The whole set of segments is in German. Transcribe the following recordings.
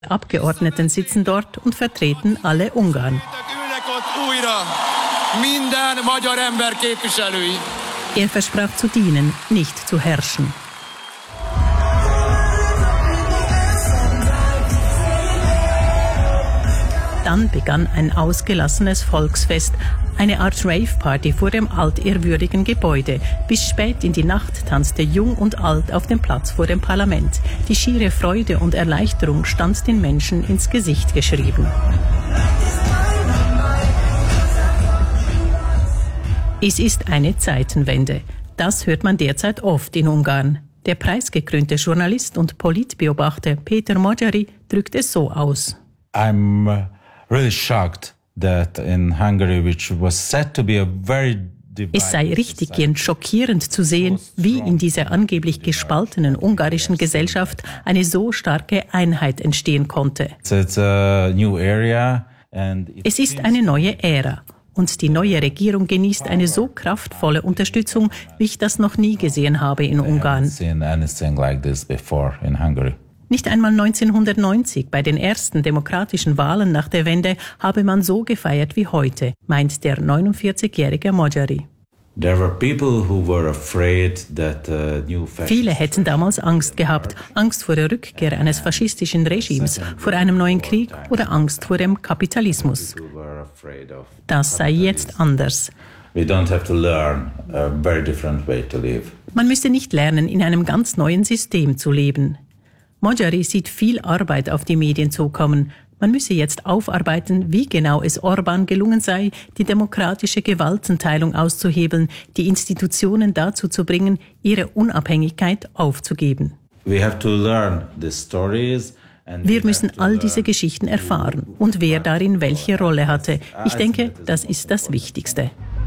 Abgeordneten sitzen dort und vertreten alle Ungarn. Er versprach zu dienen, nicht zu herrschen. Dann begann ein ausgelassenes Volksfest, eine Art Rave-Party vor dem altehrwürdigen Gebäude. Bis spät in die Nacht tanzte Jung und Alt auf dem Platz vor dem Parlament. Die schiere Freude und Erleichterung stand den Menschen ins Gesicht geschrieben. Es ist eine Zeitenwende. Das hört man derzeit oft in Ungarn. Der preisgekrönte Journalist und Politbeobachter Péter Magyari drückt es so aus. I'm really shocked that in Hungary, which was said to be a very Es sei richtiggehend schockierend zu sehen, wie in dieser angeblich gespaltenen ungarischen Gesellschaft eine so starke Einheit entstehen konnte. Es ist eine neue Ära. Und die neue Regierung genießt eine so kraftvolle Unterstützung, wie ich das noch nie gesehen habe in Ungarn. Nicht einmal 1990, bei den ersten demokratischen Wahlen nach der Wende, habe man so gefeiert wie heute, meint der 49-jährige Magyari. Viele hätten damals Angst gehabt, Angst vor der Rückkehr eines faschistischen Regimes, vor einem neuen Krieg oder Angst vor dem Kapitalismus. Das sei jetzt anders. Man müsse nicht lernen, in einem ganz neuen System zu leben. Magyari sieht viel Arbeit auf die Medien zukommen. Man müsse jetzt aufarbeiten, wie genau es Orbán gelungen sei, die demokratische Gewaltenteilung auszuhebeln, die Institutionen dazu zu bringen, ihre Unabhängigkeit aufzugeben. Wir müssen all diese Geschichten erfahren und wer darin welche Rolle hatte. Ich denke, das ist das Wichtigste.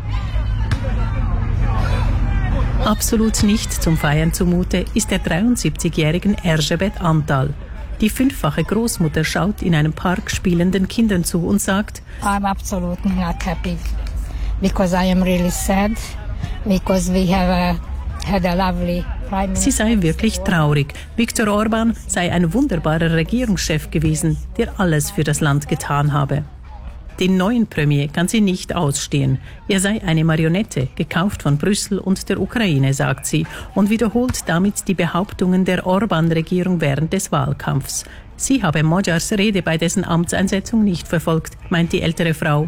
Absolut nicht zum Feiern zumute ist der 73-jährigen Erzsébet Antal. Die 5-fache Großmutter schaut in einem Park spielenden Kindern zu und sagt: I'm absolutely not happy because I am really sad because we have had a lovely prime minister. Sie sei wirklich traurig. Viktor Orbán sei ein wunderbarer Regierungschef gewesen, der alles für das Land getan habe. Den neuen Premier kann sie nicht ausstehen. Er sei eine Marionette, gekauft von Brüssel und der Ukraine, sagt sie, und wiederholt damit die Behauptungen der Orbán-Regierung während des Wahlkampfs. Sie habe Magyars Rede bei dessen Amtseinsetzung nicht verfolgt, meint die ältere Frau.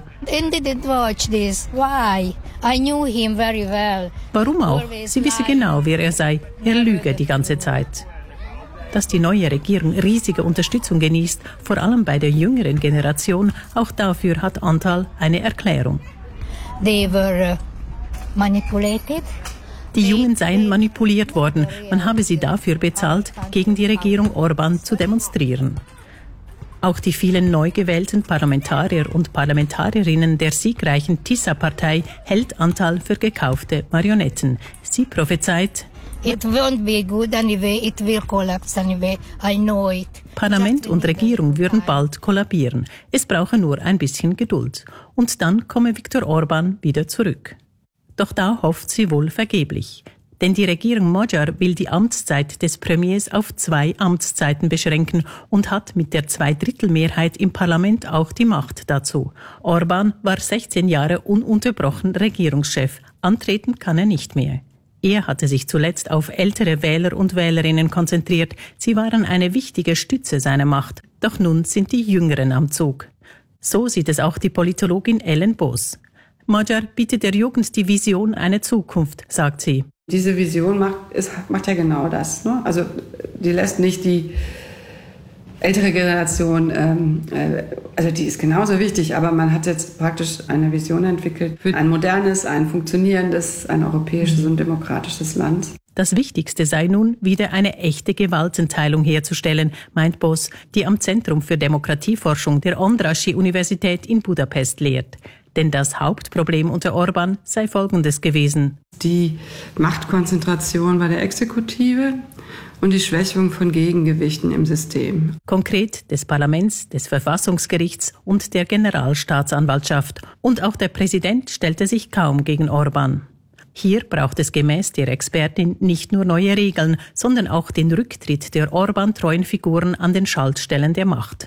Warum auch? Sie wisse genau, wer er sei. Er lüge die ganze Zeit. Dass die neue Regierung riesige Unterstützung genießt, vor allem bei der jüngeren Generation, auch dafür hat Antal eine Erklärung. They were manipulated. Die Jungen seien manipuliert worden. Man habe sie dafür bezahlt, gegen die Regierung Orbán zu demonstrieren. Auch die vielen neu gewählten Parlamentarier und Parlamentarierinnen der siegreichen TISA-Partei hält Antal für gekaufte Marionetten. Sie prophezeit: It won't be good anyway, it will collapse anyway, I know it. Parlament und Regierung würden bald kollabieren. Es brauche nur ein bisschen Geduld. Und dann komme Viktor Orbán wieder zurück. Doch da hofft sie wohl vergeblich. Denn die Regierung Magyar will die Amtszeit des Premiers auf 2 Amtszeiten beschränken und hat mit der 2/3-Mehrheit im Parlament auch die Macht dazu. Orbán war 16 Jahre ununterbrochen Regierungschef. Antreten kann er nicht mehr. Er hatte sich zuletzt auf ältere Wähler und Wählerinnen konzentriert. Sie waren eine wichtige Stütze seiner Macht. Doch nun sind die Jüngeren am Zug. So sieht es auch die Politologin Ellen Bos. Magyar bietet der Jugend die Vision einer Zukunft, sagt sie. Diese Vision macht ja genau das. Ne? Also die lässt nicht die ältere Generation, also die ist genauso wichtig, aber man hat jetzt praktisch eine Vision entwickelt für ein modernes, ein funktionierendes, ein europäisches und demokratisches Land. Das Wichtigste sei nun, wieder eine echte Gewaltenteilung herzustellen, meint Bos, die am Zentrum für Demokratieforschung der Andrássy-Universität in Budapest lehrt. Denn das Hauptproblem unter Orbán sei folgendes gewesen: Die Machtkonzentration bei der Exekutive und die Schwächung von Gegengewichten im System. Konkret des Parlaments, des Verfassungsgerichts und der Generalstaatsanwaltschaft. Und auch der Präsident stellte sich kaum gegen Orbán. Hier braucht es gemäß der Expertin nicht nur neue Regeln, sondern auch den Rücktritt der Orban-treuen Figuren an den Schaltstellen der Macht.